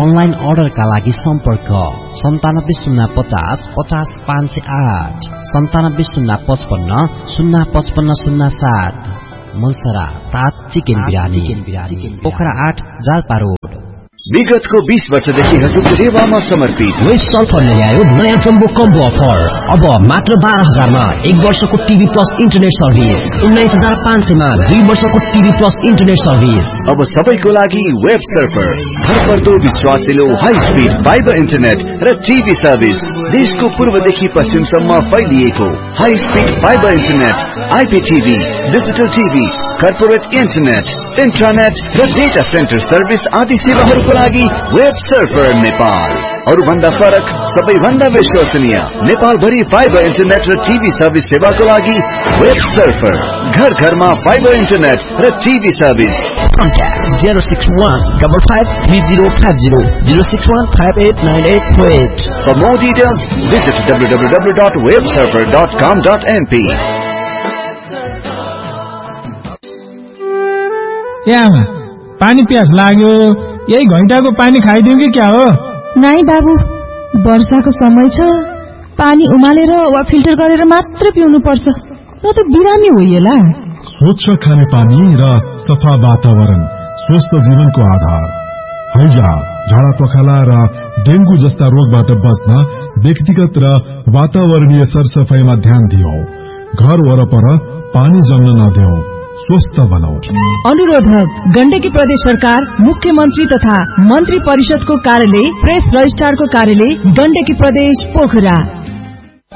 Online अर्डरका लागि सम्पर्क 9705050508 9705505507। मुलसरा तात चिकन बिरानी पोखरा 8 जालपा रोड। विगतको 20 वर्षदेखि हजुरको सेवामा समर्पित वेस्ट सल्फरले ल्यायो नयाँ जम्बो कम्बो अफर। अब मात्र 12,000 मा 1 वर्षको टिभी प्लस इन्टरनेट सर्भिस, 19,500 मा 2 वर्षको टिभी प्लस इन्टरनेट सर्भिस। अब सबैको लागि वेब सर्फर, भरपर्दो विश्वासिलो हाई स्पिड फाइबर इन्टरनेट र टिभी सर्भिस। देशको पूर्वदेखि पश्चिमसम्म फैलिएको high speed fibre internet, आइपीटीभी, digital TV, corporate internet, इन्ट्रानेट र डेटा सेन्टर सर्भिस आदि सेवाहरूको लागि वेब सर्फर नेपाल। अरूभन्दा फरक, सबैभन्दा विश्वसनीय, नेपाल भरि फाइबर इन्टरनेट र टिभी सर्भिस सेवाको लागि वेब सर्फर। घर घरमा फाइबर इन्टरनेट र TV service. Contact 061553050 061589828. For more details, visit www.websurfer.com.np. यामा पानी प्यास लाग्यो, यही घैंटाको पानी खाइदिउँ कि क्या हो? नाइ बाबु, वर्षाको समय छ, पानी उमालेर वा फिल्टर गरेर मात्र पिउनु पर्छ, न त बिरामी होइएला। स्वच्छ खाने पानी र सफा वातावरण स्वस्थ जीवनको आधार। हैजा, झाडा पखाला र डेंगू जस्ता रोगबाट बच्न व्यक्तिगत र वातावरणीय सरसफाईमा ध्यान दियौं। घर वरपर पानी जम्न नदेऊ, स्वस्थ बनाऊ। अनुरोधक गण्डकी प्रदेश सरकार, मुख्यमन्त्री तथा मन्त्री परिषदको कार्यालय, प्रेस रजिस्ट्रारको कार्यालय, गण्डकी प्रदेश पोखरा।